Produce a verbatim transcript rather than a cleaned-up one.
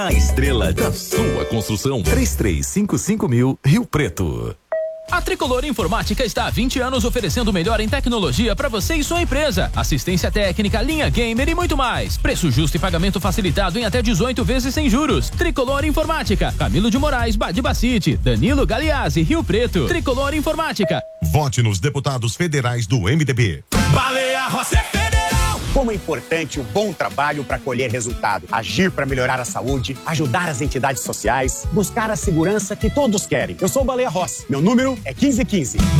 A estrela da sua construção. três três cinco cinco mil, Rio Preto. A Tricolor Informática está há vinte anos oferecendo o melhor em tecnologia para você e sua empresa. Assistência técnica, linha gamer e muito mais. Preço justo e pagamento facilitado em até dezoito vezes sem juros. Tricolor Informática. Camilo de Moraes, Badibacite. Danilo Galeazzi, Rio Preto. Tricolor Informática. Vote nos deputados federais do M D B. Baleia Rossi é federal! Como é importante o bom trabalho para colher resultado. Agir para melhorar a saúde, ajudar as entidades sociais, buscar a segurança que todos querem. Eu sou o Baleia Rossi. Meu número é quinze quinze.